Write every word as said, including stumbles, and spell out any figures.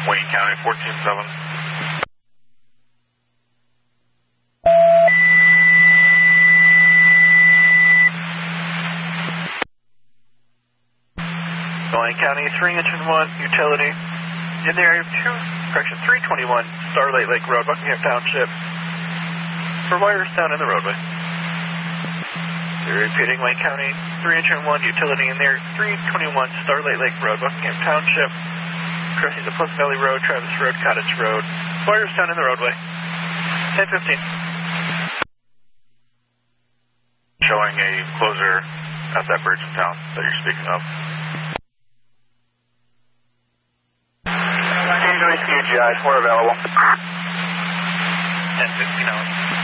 Wayne County, fourteen seven. Wayne County, three engine one, utility. In the area of two, correction, three twenty-one, Starlight Lake Road, Buckingham Township. For wires down in the roadway. Repeating, Wayne County, three engine one, utility in there, three twenty-one, Starlight Lake Road, Buckingham Township. Crossing the Pleasant Valley Road, Travis Road, Cottage Road. Wires down in the roadway. ten fifteen. Showing a closer at that bridge in town that you're speaking of. Q G I, four available. ten fifteen out.